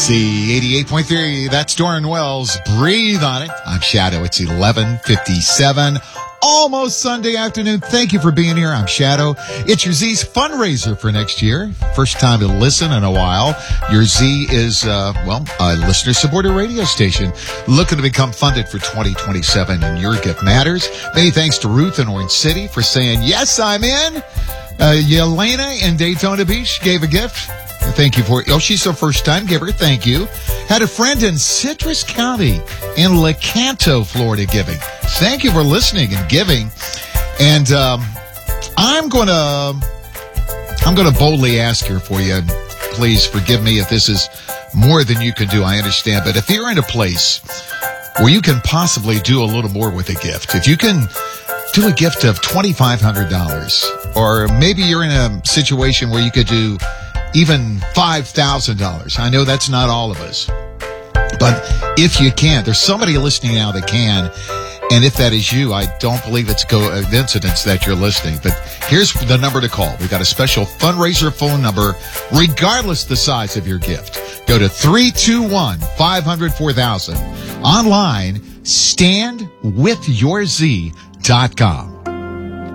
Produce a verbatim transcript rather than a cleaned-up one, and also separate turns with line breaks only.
See, eighty-eight point three, that's Doran Wells. Breathe on it. I'm Shadow. It's eleven fifty-seven. Almost Sunday afternoon. Thank you for being here. I'm Shadow. It's your Z's fundraiser for next year. First time to listen in a while. Your Z is, uh, well, a listener-supported radio station looking to become funded for twenty twenty-seven, and your gift matters. Many thanks to Ruth in Orange City for saying, yes, I'm in. Uh, Yelena in Daytona Beach gave a gift. Thank you for it. Oh, she's a first-time giver. Thank you. Had a friend in Citrus County in Lecanto, Florida, giving. Thank you for listening and giving. And um, I'm going to I'm going to boldly ask here for you. Please forgive me if this is more than you can do. I understand. But if you're in a place where you can possibly do a little more with a gift, if you can do a gift of twenty-five hundred dollars, or maybe you're in a situation where you could do even five thousand dollars. I know that's not all of us. But if you can, there's somebody listening now that can. And if that is you, I don't believe it's coincidence that you're listening. But here's the number to call. We've got a special fundraiser phone number, regardless the size of your gift. Go to three two one, five hundred, four thousand. Online, stand with your z dot com.